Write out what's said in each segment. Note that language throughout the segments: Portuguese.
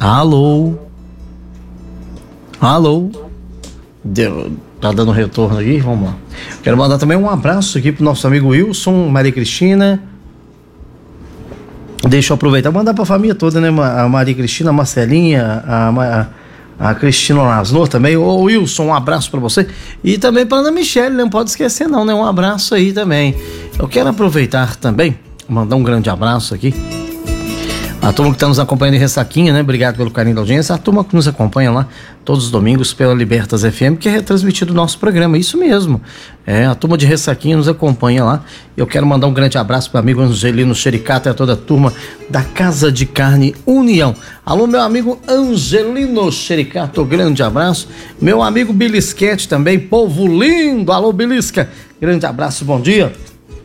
Alô? Alô? Tá dando retorno aqui? Vamos lá. Quero mandar também um abraço aqui pro nosso amigo Wilson, Maria Cristina. Deixa eu aproveitar e mandar pra família toda, né? A Maria Cristina, a Marcelinha, a Cristina Lasnor também. Ô Wilson, um abraço pra você. E também pra Ana Michele, não pode esquecer não, né? Um abraço aí também. Eu quero aproveitar também, mandar um grande abraço aqui. A turma que está nos acompanhando em Ressaquinha, né? Obrigado pelo carinho da audiência. A turma que nos acompanha lá todos os domingos pela Libertas FM, que é retransmitido o nosso programa. Isso mesmo. A turma de Ressaquinha nos acompanha lá. Eu quero mandar um grande abraço para o amigo Angelino Xericato e a toda a turma da Casa de Carne União. Alô, meu amigo Angelino Xericato, grande abraço. Meu amigo Bilisquete também, povo lindo. Alô, Bilisca, grande abraço, bom dia.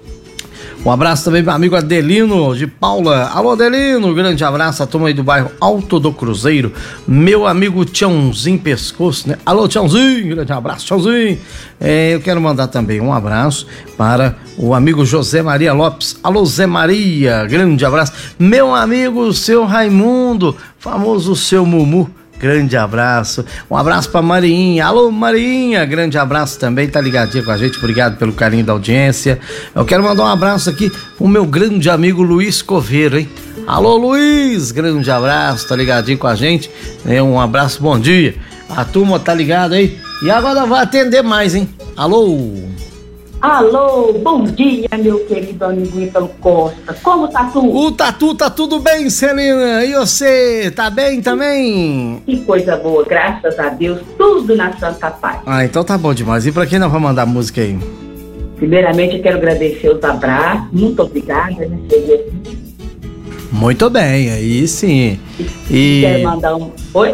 Um abraço também meu amigo Adelino de Paula. Alô, Adelino, grande abraço. A turma aí do bairro Alto do Cruzeiro. Meu amigo Tiãozinho Pescoço, né? Alô, Tiãozinho, grande abraço, Tiãozinho. Eu quero mandar também um abraço para o amigo José Maria Lopes. Alô, Zé Maria, grande abraço. Meu amigo, seu Raimundo, famoso seu Mumu. Grande abraço, um abraço pra Marinha. Alô, Marinha, grande abraço também, tá ligadinha com a gente, obrigado pelo carinho da audiência. Eu quero mandar um abraço aqui pro meu grande amigo Luiz Coveiro, hein? Alô, Luiz, grande abraço, tá ligadinho com a gente, um abraço, bom dia. A turma tá ligada aí, e agora vai atender mais, hein? Alô? Alô, bom dia, meu querido amigo Ítalo Costa. Como tá tudo? O Tatu tá tudo bem, Celina. E você, tá bem também? Que coisa boa, graças a Deus, tudo na santa paz. Então tá bom demais. E pra quem nós vamos mandar música aí? Primeiramente, eu quero agradecer os abraços. Muito obrigada, né, Felipe? Muito bem, aí sim. Quero mandar um... Oi?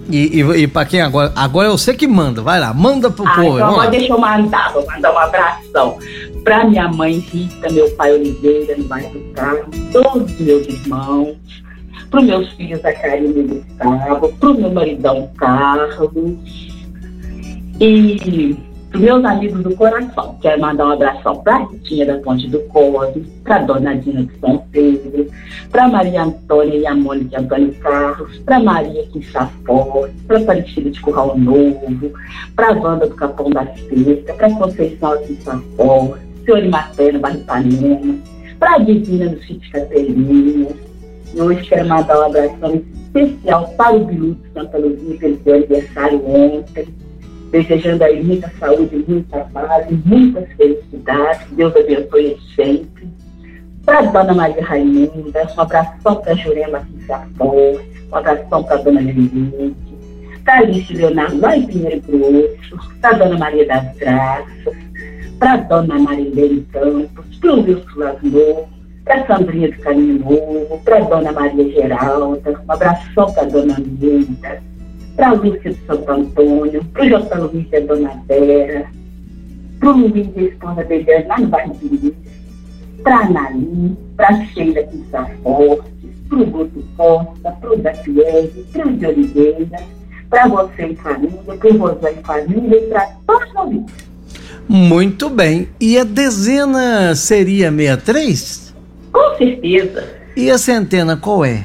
E pra quem agora? Agora é você que manda, vai lá, manda pro povo. Então agora deixa eu mandar, vou mandar um abração pra minha mãe Rita, meu pai Oliveira, no bairro do Carmo, todos os meus irmãos, pros meus filhos a Karine e o Gustavo, pro meu maridão Carlos e pros meus amigos do coração. Quero mandar um abração pra Ritinha da Ponte do Código, pra Dona Dina de São Pedro, pra Maria Antônia e a Mônica Antônio Carlos, pra Maria Quinchafó, pra Aparecida de Curral Novo, pra Wanda do Capão da Seca, pra Conceição Quinchafó, Senhor Materno, Barra Ipanema, pra Divina do Sítio Caterina. E hoje quero mandar um abração especial para o Bilu de Santa Luzia, que ele deu aniversário ontem. Desejando a ele muita saúde, muita paz, muitas felicidades. Deus abençoe ele sempre. Para a Dona Maria Raimunda, um abração para a Jurema Quinchafó, um abração para a Dona Lilique, para a Alice Leonardo, lá em Pinheiro Grosso, para a Dona Maria das Graças, para a Dona Marilene Campos, para o Wilson Lasnor, para a Sandrinha do Caminho Novo, para a Dona Maria Geralda, um abração para a Dona Linda, para a Lúcia de Santo Antônio, para o J. Luiz e a Dona Vera, para o Luiz e a esposa dele, lá no bairro de Luiz, para a Anali, para a Sheila Quinchafó, para o Guto Costa, para o Dapiese, para o de Oliveira, para você e família, para o José e família e para todos os ouvintes. Muito bem. E a dezena seria 63? Com certeza. E a centena qual é?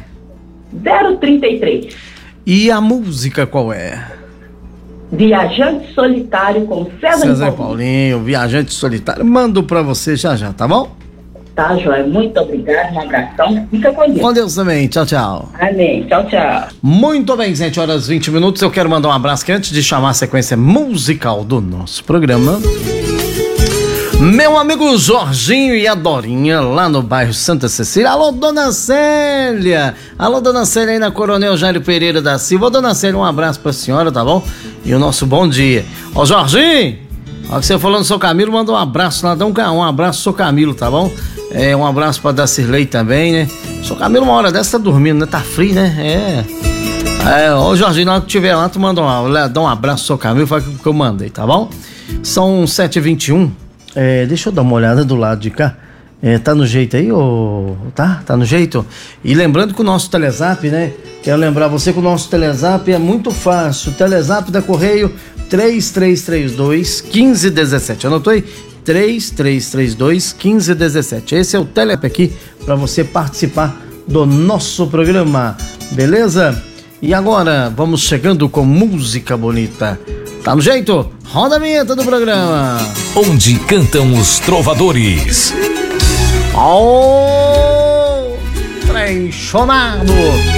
033. E a música qual é? Viajante Solitário com César Paulinho, Viajante Solitário. Mando pra você já, tá bom? Tá, Joia. Muito obrigado, um abração. Fica com Deus. Com Deus também. Tchau, tchau. Amém. Tchau, tchau. Muito bem, 7h20. Eu quero mandar um abraço que antes de chamar a sequência musical do nosso programa, meu amigo Jorginho e a Dorinha, lá no bairro Santa Cecília. Alô, Dona Célia! Alô, Dona Célia aí na Coronel Jairo Pereira da Silva. Ô, Dona Célia, um abraço pra senhora, tá bom? E o nosso bom dia. Ô, Jorginho! Ó, que você falou no seu Camilo, manda um abraço lá. Dá um abraço pro seu Camilo, tá bom? Um abraço pra Dacirlei também, né? Seu Camilo, uma hora dessa tá dormindo, né? Tá frio, né? Ô, Jorginho, na hora que tiver lá, tu manda dá um abraço pro seu Camilo, faz o que eu mandei, tá bom? São 7h21. Deixa eu dar uma olhada do lado de cá. Tá no jeito aí, tá no jeito? E lembrando que o nosso Telezap, né? Quero lembrar você que o nosso Telezap é muito fácil. Telezap da Correio 3332-1517. Anotou aí? 3332-1517. Esse é o Telezap aqui para você participar do nosso programa. Beleza? E agora vamos chegando com música bonita. Tá no jeito? Roda a vinheta do programa. Onde cantam os trovadores. Trechonado.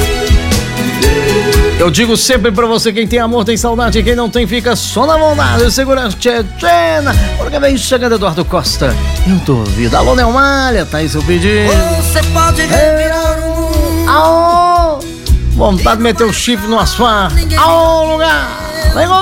Eu digo sempre pra você, quem tem amor tem saudade, quem não tem fica só na vontade. Segura Tchetchena, porque vem chegando Eduardo Costa. Eu duvido. Alô, Neumália, tá aí seu pedido. Você pode revirar o mundo. Aô, vontade de meter o chifre no asfalto. Aô, lugar. Vem